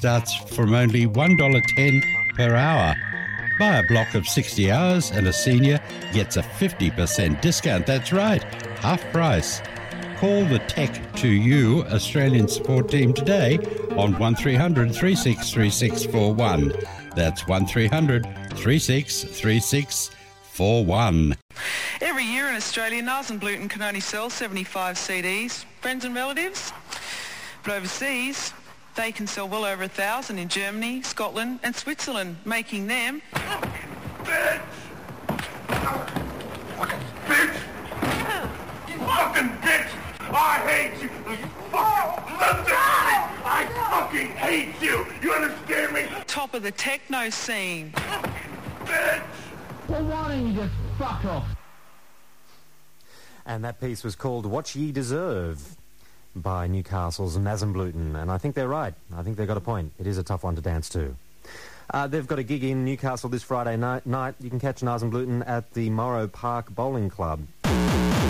starts from only $1.10 per hour. Buy a block of 60 hours and a senior gets a 50% discount. That's right, half price. Call the Tech to You Australian support team today on 1300 363641. That's 1300 363641. Every year in Australia, Nasenbluten can only sell 75 CDs. Friends and relatives? But overseas, they can sell well over 1,000 in Germany, Scotland and Switzerland, making them... Bitch! Fucking bitch! You fucking bitch! I hate you! You fucking listen! I fucking hate you! You understand me? Top of the techno scene. Bitch! Well, why don't you just fuck off? And that piece was called What Ye Deserve by Newcastle's Nasenbluten. And I think they're right. I think they've got a point. It is a tough one to dance to. They've got a gig in Newcastle this Friday night. You can catch Nasenbluten at the Morrow Park Bowling Club.